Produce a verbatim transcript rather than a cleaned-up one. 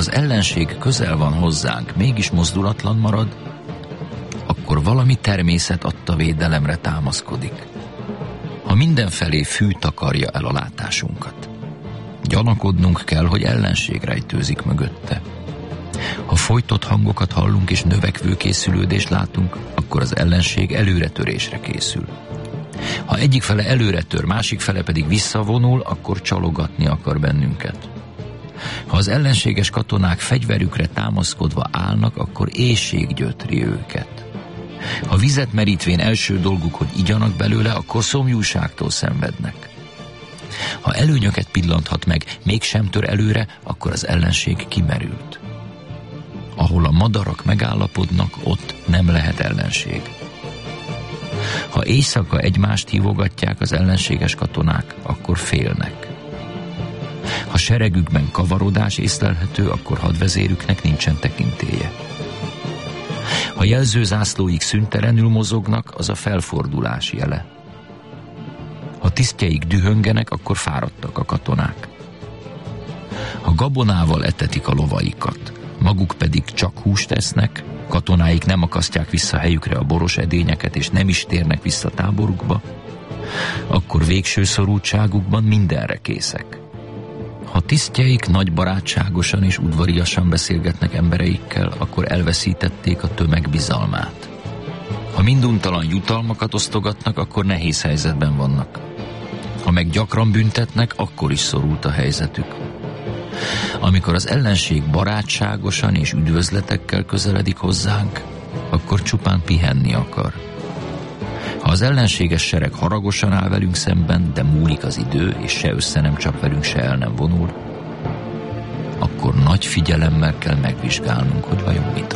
az ellenség közel van hozzánk, mégis mozdulatlan marad, akkor valami természet adta védelemre támaszkodik. Ha mindenfelé fű takarja el a látásunkat, gyanakodnunk kell, hogy ellenség rejtőzik mögötte. Ha folytott hangokat hallunk és növekvő készülődést látunk, akkor az ellenség előretörésre készül. Ha egyik fele előre tör, másik fele pedig visszavonul, akkor csalogatni akar bennünket. Ha az ellenséges katonák fegyverükre támaszkodva állnak, akkor éhség gyötri őket. Ha vizet merítvén első dolguk, hogy igyanak belőle, akkor szomjúságtól szenvednek. Ha előnyöket pillanthat meg, mégsem tör előre, akkor az ellenség kimerült. Ahol a madarak megállapodnak, ott nem lehet ellenség. Ha éjszaka egymást hívogatják az ellenséges katonák, akkor félnek. Ha seregükben kavarodás észlelhető, akkor hadvezérüknek nincsen tekintélye. Ha jelzőzászlóik szüntelenül mozognak, az a felfordulás jele. Ha tisztjeik dühöngenek, akkor fáradtak a katonák. Ha gabonával etetik a lovaikat, maguk pedig csak húst esznek, katonáik nem akasztják vissza helyükre a boros edényeket, és nem is térnek vissza táborukba, akkor végső szorultságukban mindenre készek. Ha tisztjeik nagy barátságosan és udvariasan beszélgetnek embereikkel, akkor elveszítették a tömeg bizalmát. Ha minduntalan jutalmakat osztogatnak, akkor nehéz helyzetben vannak. Ha meg gyakran büntetnek, akkor is szorult a helyzetük. Amikor az ellenség barátságosan és üdvözletekkel közeledik hozzánk, akkor csupán pihenni akar. Ha az ellenséges sereg haragosan áll velünk szemben, de múlik az idő, és se össze nem csap velünk, se el nem vonul, akkor nagy figyelemmel kell megvizsgálnunk, hogy vajon mit